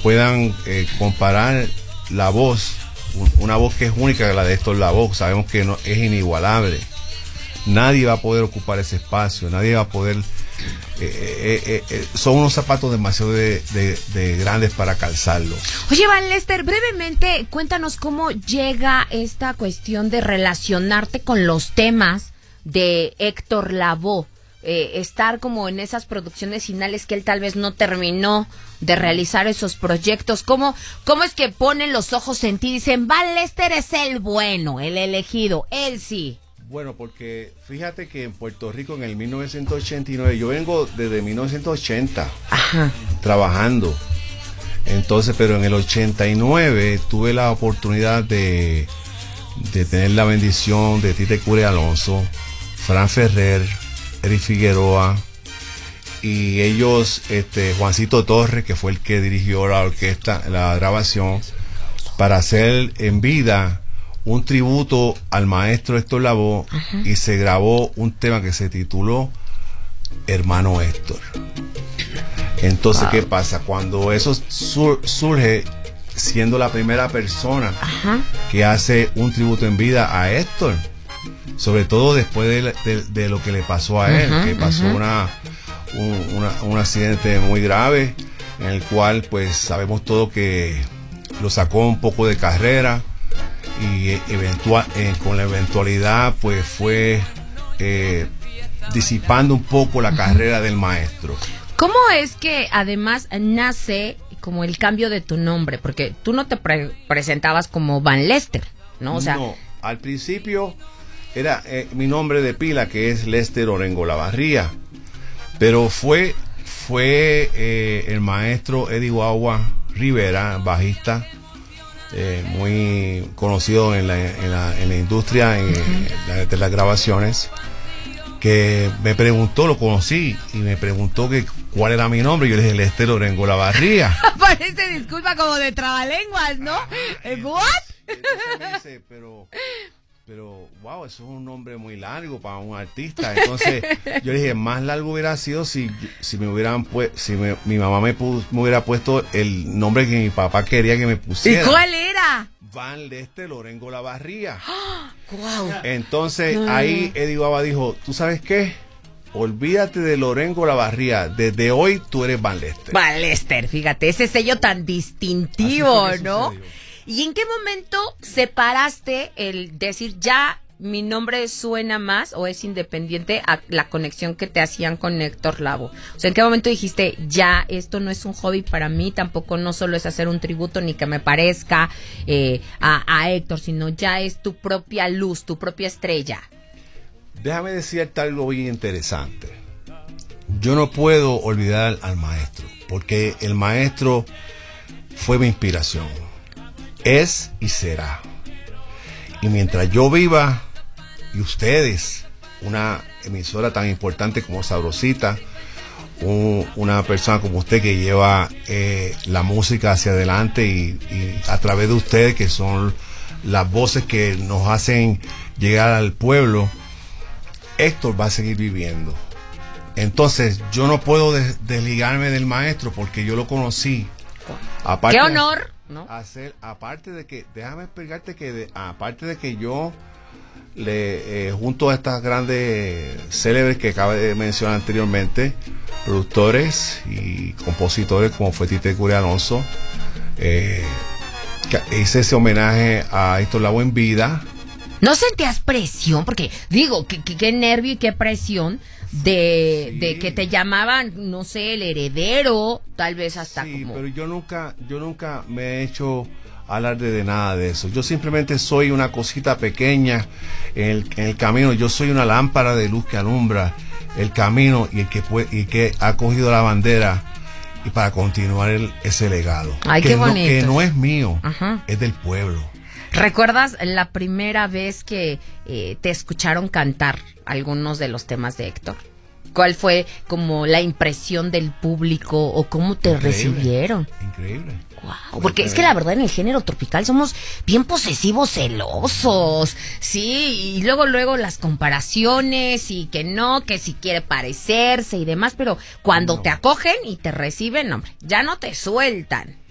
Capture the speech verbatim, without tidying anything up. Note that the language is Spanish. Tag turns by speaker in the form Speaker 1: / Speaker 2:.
Speaker 1: puedan eh, comparar la voz, una voz que es única, la de Héctor Lavoe, sabemos que no, es inigualable. Nadie va a poder ocupar ese espacio, nadie va a poder... Eh, eh, eh, eh, son unos zapatos demasiado de, de, de grandes para calzarlos.
Speaker 2: Oye, Van Lester, brevemente cuéntanos cómo llega esta cuestión de relacionarte con los temas de Héctor Lavoe. Eh, estar como en esas producciones finales que él tal vez no terminó de realizar esos proyectos. ¿Cómo, cómo es que ponen los ojos en ti y dicen, Van Lester es el bueno, el elegido, él sí?
Speaker 1: Bueno, porque fíjate que en Puerto Rico en el mil novecientos ochenta y nueve, yo vengo desde mil novecientos ochenta Ajá. trabajando. Entonces, pero en el ochenta y nueve tuve la oportunidad de, de tener la bendición de Tite Curé Alonso, Fran Ferrer, Eric Figueroa y ellos, este Juancito Torres, que fue el que dirigió la orquesta, la grabación, para hacer en vida un tributo al maestro Héctor Lavoe. Ajá. Y se grabó un tema que se tituló Hermano Héctor. Entonces, wow. ¿Qué pasa? Cuando eso sur, surge siendo la primera persona Ajá. que hace un tributo en vida a Héctor, sobre todo después de, de, de lo que le pasó a él, uh-huh, que pasó uh-huh. una, un, una, un accidente muy grave, en el cual pues sabemos todo que lo sacó un poco de carrera y eventual, eh, con la eventualidad pues fue eh, disipando un poco la uh-huh. carrera del maestro.
Speaker 2: ¿Cómo es que además nace como el cambio de tu nombre? Porque tú no te pre- presentabas como Van Lester, ¿no? O sea,
Speaker 1: no, al principio era eh, mi nombre de pila, que es Lester Orengo Lavarría, pero fue fue eh, el maestro Eddie Guagua Rivera, bajista, eh, muy conocido en la, en la, en la industria en, uh-huh. en la, de las grabaciones, que me preguntó, lo conocí y me preguntó que cuál era mi nombre. Yo le dije Lester Orengo Lavarría.
Speaker 2: Parece disculpa como de trabalenguas, ¿no?
Speaker 1: Ajá,
Speaker 2: ¿What?
Speaker 1: Entonces me dice, pero Pero, wow, eso es un nombre muy largo para un artista. Entonces, yo le dije, más largo hubiera sido si, si me hubieran puesto, si me, mi mamá me, pu- me hubiera puesto el nombre que mi papá quería que me pusiera.
Speaker 2: ¿Y cuál era?
Speaker 1: Van Lester Orengo Lavarría.
Speaker 2: Wow.
Speaker 1: Entonces,
Speaker 2: no,
Speaker 1: ahí
Speaker 2: no.
Speaker 1: Eddie Guagua dijo, ¿tú sabes qué? Olvídate de Orengo Lavarría. Desde hoy tú eres Van Lester.
Speaker 2: Van Lester, fíjate, ese sello tan distintivo, ¿no?
Speaker 1: Sucedió.
Speaker 2: ¿Y en qué momento separaste el decir ya mi nombre suena más o es independiente a la conexión que te hacían con Héctor Lavoe? O sea, ¿en qué momento dijiste ya esto no es un hobby para mí, tampoco no solo es hacer un tributo ni que me parezca eh, a, a Héctor, sino ya es tu propia luz, tu propia estrella?
Speaker 1: Déjame decirte algo bien interesante. Yo no puedo olvidar al maestro, porque el maestro fue mi inspiración. Es y será. Y mientras yo viva, y ustedes, una emisora tan importante como Sabrosita, un, una persona como usted que lleva eh, la música hacia adelante y, y a través de ustedes, que son las voces que nos hacen llegar al pueblo, Héctor va a seguir viviendo. Entonces yo no puedo des- desligarme del maestro porque yo lo conocí. Aparte,
Speaker 2: ¡qué honor! ¿no?
Speaker 1: Hacer, aparte de que, déjame explicarte que de, aparte de que yo le eh, junto a estas grandes célebres que acabo de mencionar anteriormente, productores y compositores como fue Tite Curé Alonso, eh, que hice ese homenaje a Héctor Lavoe en vida.
Speaker 2: ¿No sentías presión? Porque digo, qué, qué, qué nervio y qué presión de, sí. de que te llamaban, no sé, el heredero, tal vez hasta
Speaker 1: sí,
Speaker 2: como...
Speaker 1: pero yo nunca, yo nunca me he hecho alarde de nada de eso. Yo simplemente soy una cosita pequeña en el, en el camino. Yo soy una lámpara de luz que alumbra el camino y el que puede, y que ha cogido la bandera y para continuar el, ese legado.
Speaker 2: Ay,
Speaker 1: que
Speaker 2: qué
Speaker 1: no,
Speaker 2: bonito.
Speaker 1: que no es mío,
Speaker 2: Ajá.
Speaker 1: es del pueblo.
Speaker 2: ¿Recuerdas la primera vez que eh, te escucharon cantar algunos de los temas de Héctor? ¿Cuál fue como la impresión del público o cómo te increíble, recibieron?
Speaker 1: Increíble.
Speaker 2: Wow, porque es que la verdad en el género tropical somos bien posesivos, celosos, sí, y luego luego las comparaciones y que no, que si quiere parecerse y demás, pero cuando no. te acogen y te reciben, hombre, ya no te sueltan.